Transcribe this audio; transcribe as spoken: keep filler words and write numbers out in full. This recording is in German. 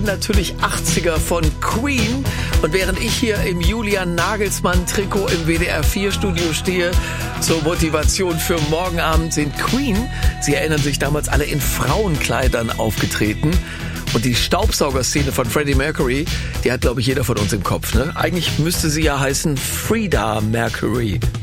und natürlich achtziger von Queen. Und während ich hier im Julian Nagelsmann Trikot im W D R vier Studio stehe, zur Motivation für morgen Abend sind Queen, Sie erinnern sich, damals alle in Frauenkleidern aufgetreten. Und die Staubsaugerszene von Freddie Mercury, die hat, glaube ich, jeder von uns im Kopf, ne? Eigentlich müsste sie ja heißen Frida Mercury.